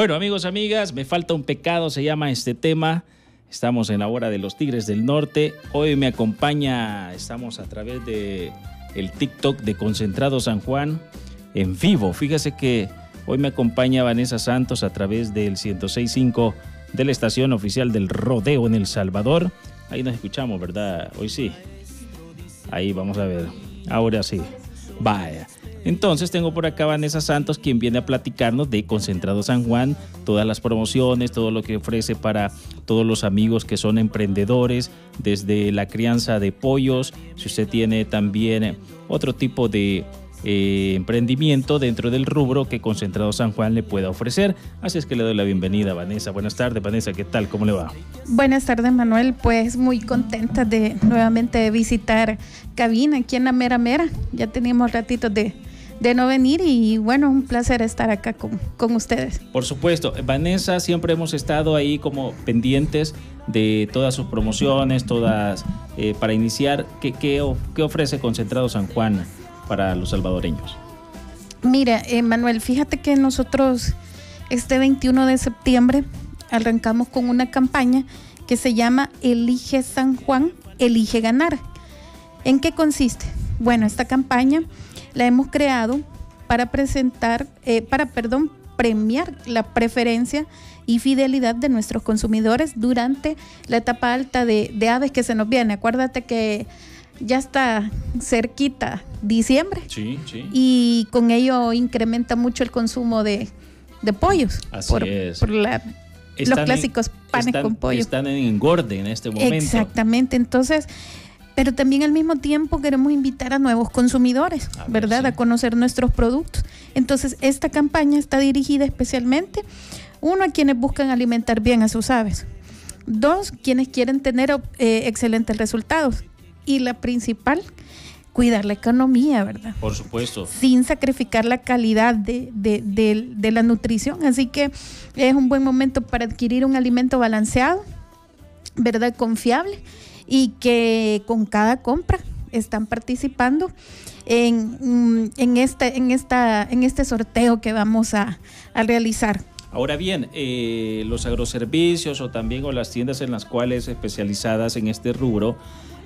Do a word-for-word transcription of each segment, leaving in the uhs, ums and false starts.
Bueno, amigos, amigas, me falta un pecado, se llama este tema. Estamos en la hora de los Tigres del Norte. Hoy me acompaña, estamos a través de el TikTok de Concentrado San Juan en vivo. Fíjese que hoy me acompaña Vanessa Santos a través del ciento seis punto cinco de la estación oficial del Rodeo en El Salvador. Ahí nos escuchamos, ¿verdad? Hoy sí. Ahí vamos a ver. Ahora sí. Vaya. Entonces tengo por acá a Vanessa Santos, quien viene a platicarnos de Concentrado San Juan, todas las promociones, todo lo que ofrece para todos los amigos que son emprendedores, desde la crianza de pollos, si usted tiene también otro tipo de eh, emprendimiento dentro del rubro que Concentrado San Juan le pueda ofrecer. Así es que le doy la bienvenida a Vanessa. Buenas tardes, Vanessa, ¿qué tal? ¿Cómo le va? Buenas tardes, Manuel. Pues muy contenta de nuevamente visitar cabina aquí en la Mera Mera. Ya teníamos ratitos de... de no venir y bueno, un placer estar acá con, con ustedes. Por supuesto, Vanessa, siempre hemos estado ahí como pendientes de todas sus promociones, todas eh, para iniciar. ¿Qué, qué, qué ofrece Concentrado San Juan para los salvadoreños? Mira, eh, Manuel, fíjate que nosotros este veintiuno de septiembre arrancamos con una campaña que se llama Elige San Juan, Elige Ganar. ¿En qué consiste? Bueno, esta campaña la hemos creado para presentar, eh, para, perdón, premiar la preferencia y fidelidad de nuestros consumidores durante la etapa alta de, de aves que se nos viene. Acuérdate que ya está cerquita diciembre. Sí, sí. Y con ello incrementa mucho el consumo de, de pollos. Así por, es. Por la, los clásicos en, panes están, con pollo. Están en engorde en este momento. Exactamente. Entonces, pero también al mismo tiempo queremos invitar a nuevos consumidores, a ¿verdad? Ver, sí. A conocer nuestros productos. Entonces, esta campaña está dirigida especialmente, uno, a quienes buscan alimentar bien a sus aves. Dos, quienes quieren tener eh, excelentes resultados. Y la principal, cuidar la economía, ¿verdad? Por supuesto. Sin sacrificar la calidad de, de, de, de la nutrición. Así que es un buen momento para adquirir un alimento balanceado, ¿verdad? Confiable. Y que con cada compra están participando en, en, este, en, esta, en este sorteo que vamos a, a realizar. Ahora bien, eh, los agroservicios o también o las tiendas en las cuales especializadas en este rubro,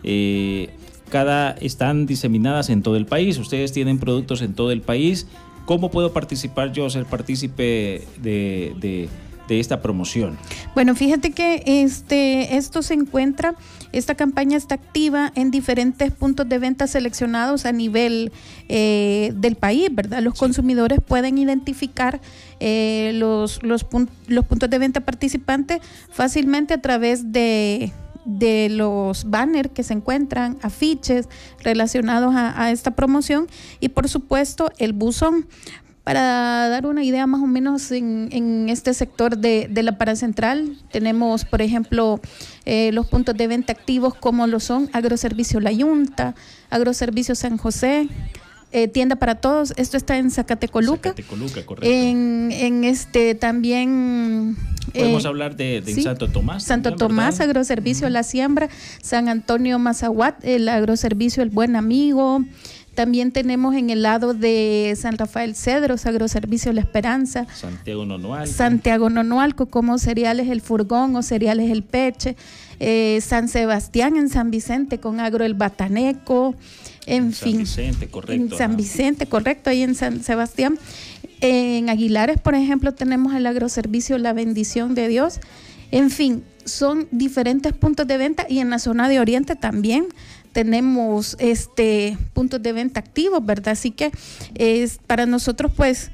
eh, cada están diseminadas en todo el país. Ustedes tienen productos en todo el país. ¿Cómo puedo participar yo, ser partícipe de... de de esta promoción? Bueno, fíjate que este, esto se encuentra, esta campaña está activa en diferentes puntos de venta seleccionados a nivel eh, del país, ¿verdad? Los sí. consumidores pueden identificar eh, los, los, pun- los puntos de venta participantes fácilmente a través de de los banners que se encuentran, afiches relacionados a, a esta promoción y por supuesto el buzón. Para dar una idea más o menos en, en este sector de, de la Paracentral, tenemos, por ejemplo, eh, los puntos de venta activos como lo son Agroservicio La Yunta, Agroservicio San José, eh, Tienda para Todos, esto está en Zacatecoluca. Zacatecoluca, correcto. En, en este también... Podemos eh, hablar de, de sí, Santo Tomás. Santo también, Tomás, ¿verdad? Agroservicio uh-huh. La Siembra, San Antonio Mazahuat, el Agroservicio El Buen Amigo. También tenemos en el lado de San Rafael Cedros, Agroservicio La Esperanza. Santiago Nonualco. Santiago Nonualco, como Cereales El Furgón o Cereales El Peche. Eh, San Sebastián en San Vicente con Agro El Bataneco. En, en fin. San Vicente, correcto. En San Vicente, correcto, ahí en San Sebastián. En Aguilares, por ejemplo, tenemos el Agroservicio La Bendición de Dios. En fin, son diferentes puntos de venta y en la zona de Oriente también tenemos este puntos de venta activos, ¿verdad? Así que es para nosotros, pues,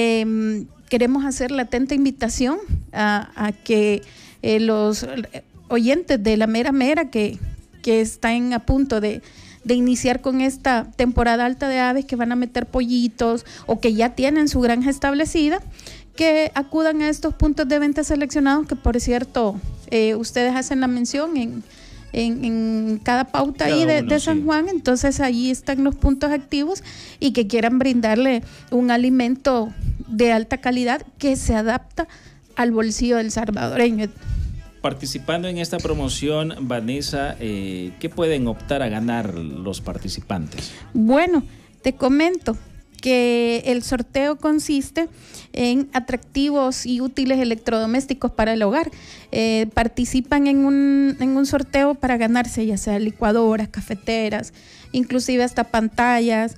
eh, queremos hacer la atenta invitación a, a que eh, los oyentes de la Mera Mera que, que están a punto de, de iniciar con esta temporada alta de aves, que van a meter pollitos o que ya tienen su granja establecida, que acudan a estos puntos de venta seleccionados, que por cierto, eh, ustedes hacen la mención en En, en cada pauta cada ahí de, uno, de San sí. Juan, entonces ahí están los puntos activos y que quieran brindarle un alimento de alta calidad que se adapta al bolsillo del salvadoreño. Participando en esta promoción, Vanessa, eh, ¿qué pueden optar a ganar los participantes? Bueno, te comento, que el sorteo consiste en atractivos y útiles electrodomésticos para el hogar. Eh, participan en un, en un sorteo para ganarse ya sea licuadoras, cafeteras, inclusive hasta pantallas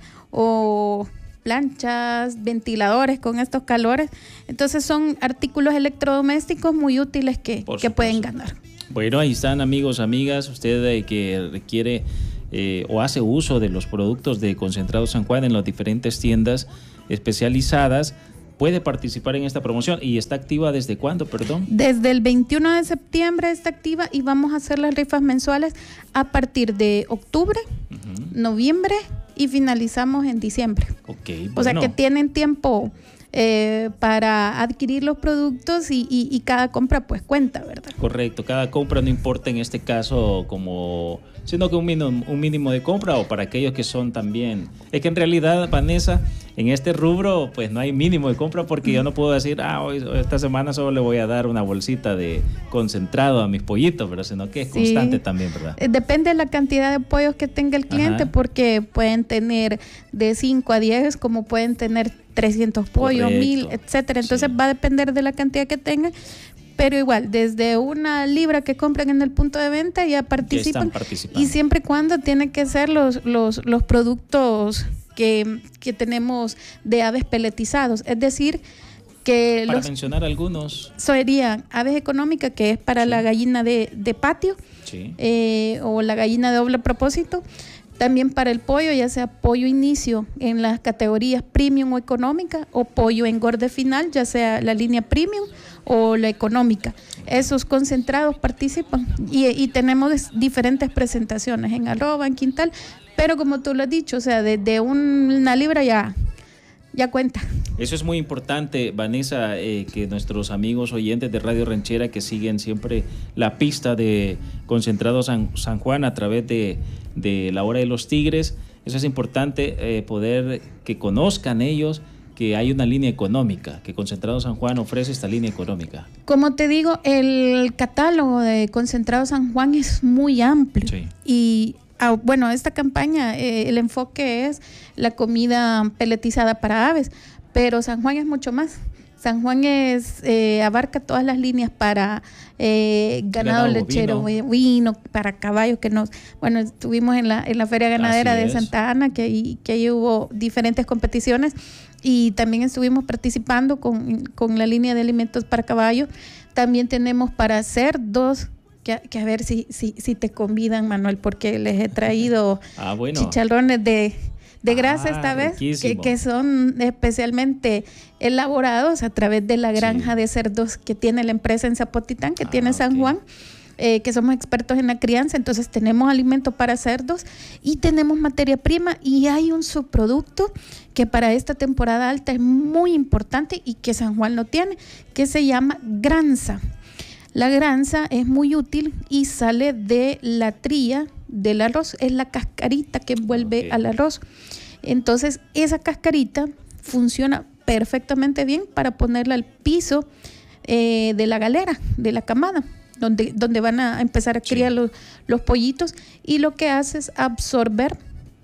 o planchas, ventiladores con estos calores. Entonces son artículos electrodomésticos muy útiles que, que pueden ganar. Bueno, ahí están, amigos, amigas. Usted eh, que requiere eh, o hace uso de los productos de Concentrados San Juan en las diferentes tiendas especializadas, puede participar en esta promoción. ¿Y está activa desde cuándo, perdón? Desde el veintiuno de septiembre está activa y vamos a hacer las rifas mensuales a partir de octubre, uh-huh. noviembre y finalizamos en diciembre. Okay, bueno. O sea que tienen tiempo eh, para adquirir los productos y, y, y cada compra pues cuenta, ¿verdad? Correcto, cada compra no importa en este caso como, sino que un mínimo, un mínimo de compra o para aquellos que son también, es que en realidad, Vanessa, en este rubro pues no hay mínimo de compra porque yo no puedo decir, ah, hoy, esta semana solo le voy a dar una bolsita de concentrado a mis pollitos, ¿verdad? Sino que es constante, sí, también, ¿verdad? Depende de la cantidad de pollos que tenga el cliente. Ajá. Porque pueden tener de cinco a diez, como pueden tener trescientos pollos, mil, etcétera. Entonces sí, va a depender de la cantidad que tengan. Pero igual, desde una libra que compran en el punto de venta ya participan. Ya y siempre y cuando tienen que ser los, los, los productos que, que tenemos de aves peletizados. Es decir, que para los, mencionar algunos, serían aves económicas, que es para sí, la gallina de, de patio, sí, eh, o la gallina de doble propósito. También para el pollo, ya sea pollo inicio en las categorías premium o económica, o pollo engorde final, ya sea la línea premium o la económica. Esos concentrados participan y, y tenemos diferentes presentaciones en arroba, en quintal, pero como tú lo has dicho, o sea, desde un, una libra ya, ya cuenta. Eso es muy importante, Vanessa, eh, que nuestros amigos oyentes de Radio Ranchera que siguen siempre la pista de Concentrados San, San Juan a través de, de la Hora de los Tigres, eso es importante, eh, poder que conozcan ellos que hay una línea económica, que Concentrados San Juan ofrece esta línea económica. Como te digo, el catálogo de Concentrados San Juan es muy amplio. Sí. Y ah, bueno, esta campaña, eh, el enfoque es la comida peletizada para aves, pero San Juan es mucho más. San Juan es eh, abarca todas las líneas para eh, ganado, ganado lechero, vino. vino, para caballos, que nos, bueno, estuvimos en la en la Feria Ganadera Así de es. Santa Ana, que ahí, que ahí hubo diferentes competiciones, y también estuvimos participando con, con la línea de alimentos para caballos. También tenemos para cerdos, que, que a ver si, si, si te convidan, Manuel, porque les he traído ah, bueno. chicharrones de... de grasa ah, esta vez, que, que son especialmente elaborados a través de la granja sí. de cerdos que tiene la empresa en Zapotitán, que ah, tiene San okay. Juan, eh, que somos expertos en la crianza. Entonces tenemos alimento para cerdos y tenemos materia prima, y hay un subproducto que para esta temporada alta es muy importante y que San Juan no tiene, que se llama granza. La granza es muy útil y sale de la tría del arroz, es la cascarita que envuelve okay. al arroz. Entonces esa cascarita funciona perfectamente bien para ponerla al piso eh, de la galera, de la camada, donde, donde van a empezar a criar sí. los, los pollitos, y lo que hace es absorber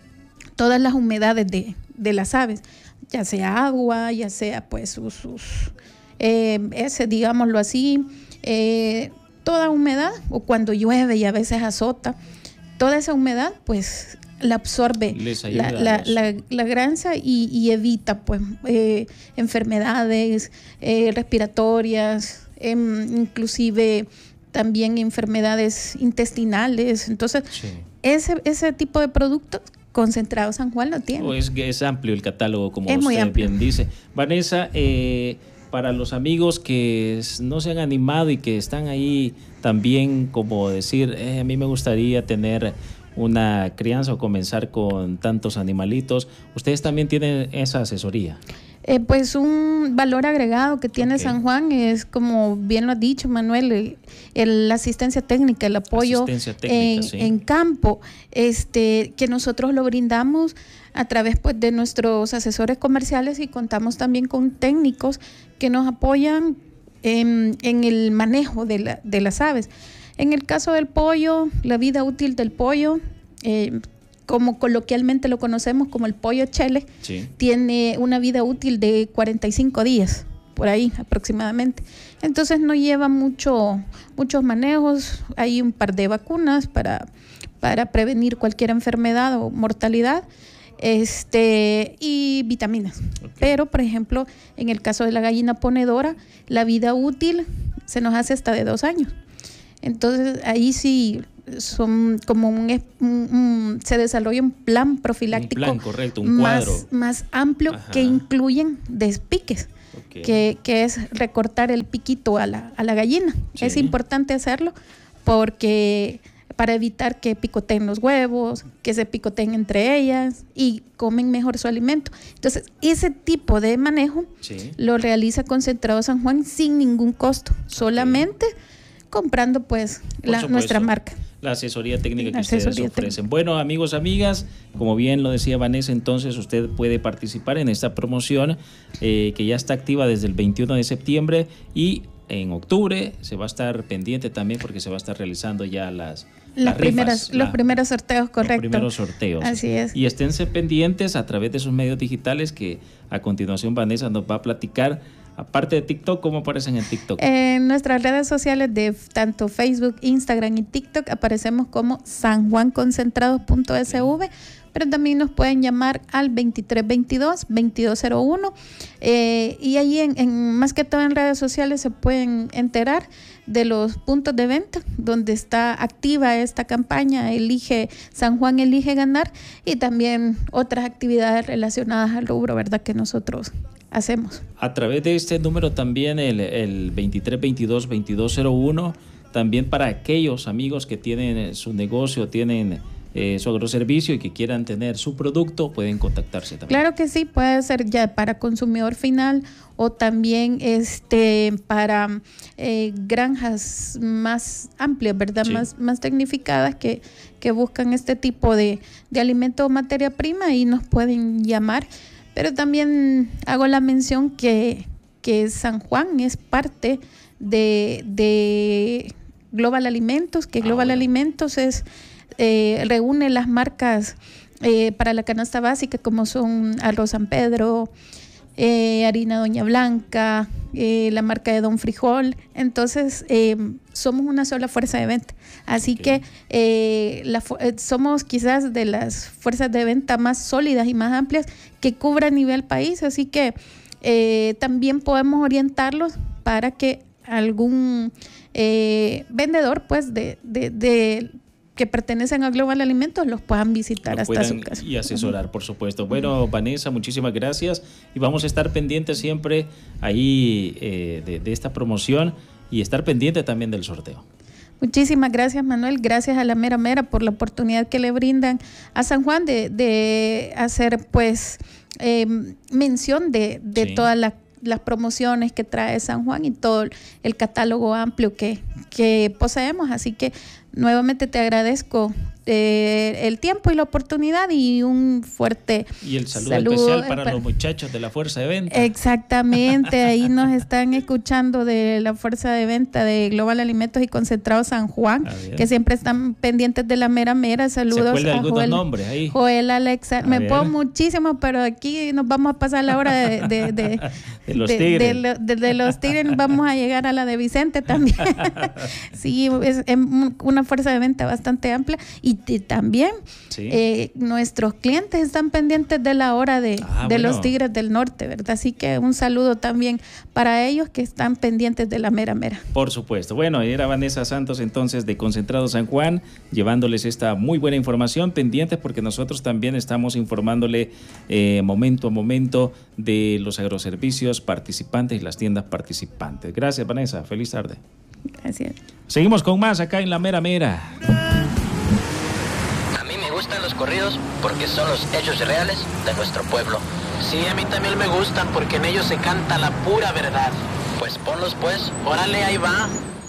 todas las humedades de, de las aves, ya sea agua, ya sea pues sus, sus eh, ese, digámoslo así, eh, toda humedad, o cuando llueve y a veces azota, toda esa humedad pues la absorbe la, la, la, la granza y, y evita pues eh, enfermedades eh, respiratorias, eh, inclusive también enfermedades intestinales. Entonces sí. ese, ese tipo de productos Concentrados San Juan lo tiene. Oh, es, es amplio el catálogo, como es usted bien dice. Vanessa, eh, para los amigos que no se han animado y que están ahí también, como decir, eh, a mí me gustaría tener una crianza o comenzar con tantos animalitos, ¿ustedes también tienen esa asesoría? Eh, pues un valor agregado que tiene okay. San Juan es, como bien lo ha dicho Manuel, el, el, la asistencia técnica, el apoyo técnica, en, sí. en campo, este, que nosotros lo brindamos a través pues, de nuestros asesores comerciales, y contamos también con técnicos que nos apoyan en, en el manejo de, la, de las aves. En el caso del pollo, la vida útil del pollo, eh, como coloquialmente lo conocemos como el pollo chele, sí. tiene una vida útil de cuarenta y cinco días, por ahí aproximadamente. Entonces no lleva mucho, muchos manejos, hay un par de vacunas para, para prevenir cualquier enfermedad o mortalidad. Este, y vitaminas. Okay. Pero, por ejemplo, en el caso de la gallina ponedora, la vida útil se nos hace hasta de dos años. Entonces, ahí sí son como un, un, un se desarrolla un plan profiláctico. Un plan, correcto, un cuadro. Más, más amplio. Ajá. Que incluyen despiques. Okay. Que, que es recortar el piquito a la, a la gallina. Sí. Es importante hacerlo porque para evitar que picoteen los huevos, que se picoteen entre ellas y comen mejor su alimento. Entonces, ese tipo de manejo sí. lo realiza Concentrado San Juan sin ningún costo, okay. solamente comprando pues la, nuestra marca. La asesoría técnica que la ustedes ofrecen. Técnica. Bueno, amigos, amigas, como bien lo decía Vanessa, entonces usted puede participar en esta promoción eh, que ya está activa desde el veintiuno de septiembre y en octubre se va a estar pendiente también porque se va a estar realizando ya las Las Las primeras, rifas, los la, primeros sorteos, correcto. Los primeros sorteos. Así es. Y esténse pendientes a través de sus medios digitales que a continuación Vanessa nos va a platicar. Aparte de TikTok, ¿cómo aparecen en TikTok? En nuestras redes sociales de tanto Facebook, Instagram y TikTok aparecemos como sanjuanconcentrados punto s v, pero también nos pueden llamar al veintitrés veintidós veintidós cero uno eh, y ahí en, en más que todo en redes sociales se pueden enterar de los puntos de venta donde está activa esta campaña Elige San Juan, elige ganar, y también otras actividades relacionadas al rubro, ¿verdad?, que nosotros hacemos. A través de este número también, el, el veintitrés veintidós veintidós cero uno, también para aquellos amigos que tienen su negocio, tienen eh, su agroservicio y que quieran tener su producto, pueden contactarse también. Claro que sí, puede ser ya para consumidor final o también este para eh, granjas más amplias, ¿verdad? Sí. Más, más tecnificadas que, que buscan este tipo de, de alimento o materia prima y nos pueden llamar. Pero también hago la mención que, que San Juan es parte de, de Global Alimentos, que Global ah, bueno. Alimentos es eh, reúne las marcas eh, para la canasta básica como son Arroz San Pedro, eh, Harina Doña Blanca, eh, la marca de Don Frijol. Entonces eh, somos una sola fuerza de venta, así okay. que eh, la, somos quizás de las fuerzas de venta más sólidas y más amplias que cubra a nivel país, así que eh, también podemos orientarlos para que algún eh, vendedor pues de, de, de que pertenecen a Global Alimentos los puedan visitar lo hasta su casa. Y asesorar, uh-huh. por supuesto. Bueno, Vanessa, muchísimas gracias y vamos a estar pendientes siempre ahí eh, de, de esta promoción y estar pendiente también del sorteo. Muchísimas gracias, Manuel. Gracias a la Mera Mera por la oportunidad que le brindan a San Juan de, de hacer pues eh, mención de, de sí. todas las las promociones que trae San Juan y todo el catálogo amplio que, que poseemos. Así que nuevamente te agradezco eh, el tiempo y la oportunidad y un fuerte y el saludo, saludo especial para, para los muchachos de la Fuerza de Venta. Exactamente, ahí nos están escuchando de la Fuerza de Venta de Global Alimentos y Concentrado San Juan, que siempre están pendientes de la Mera Mera. Saludos ¿Se a Joel, nombres ahí? Joel Alexa. Me puedo muchísimo, pero aquí nos vamos a pasar la hora de, de, de, de los de, Tigres. De, de, de los Tigres vamos a llegar a la de Vicente también. Sí, es, es una fuerza de venta bastante amplia y t- también sí. eh, nuestros clientes están pendientes de la hora de, ah, de bueno. los Tigres del Norte, ¿verdad? Así que un saludo también para ellos que están pendientes de la Mera Mera. Por supuesto. Bueno, era Vanessa Santos entonces de Concentrado San Juan, llevándoles esta muy buena información, pendientes porque nosotros también estamos informándole eh, momento a momento de los agroservicios participantes y las tiendas participantes. Gracias, Vanessa. Feliz tarde. Gracias. Seguimos con más acá en La Mera Mera. A mí me gustan los corridos porque son los hechos reales de nuestro pueblo. Sí, a mí también me gustan porque en ellos se canta la pura verdad. Pues ponlos pues, órale, ahí va.